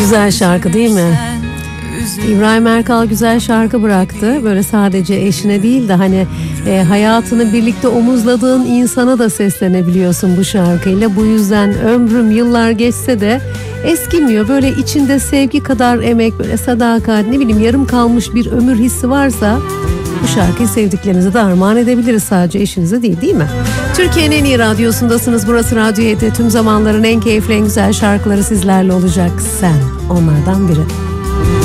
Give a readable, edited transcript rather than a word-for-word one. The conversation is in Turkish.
Güzel şarkı değil mi? İbrahim Erkal güzel şarkı bıraktı. Böyle sadece eşine değil de hani hayatını birlikte omuzladığın insana da seslenebiliyorsun bu şarkıyla. Bu yüzden ömrüm yıllar geçse de eskimiyor. Böyle içinde sevgi kadar emek, böyle sadakat, ne bileyim yarım kalmış bir ömür hissi varsa bu şarkıyı sevdiklerinize de armağan edebiliriz, sadece eşinize değil mi? Türkiye'nin en iyi radyosundasınız. Burası Radyo 7. Tüm zamanların en keyifli, en güzel şarkıları sizlerle olacak. Sen onlardan biri.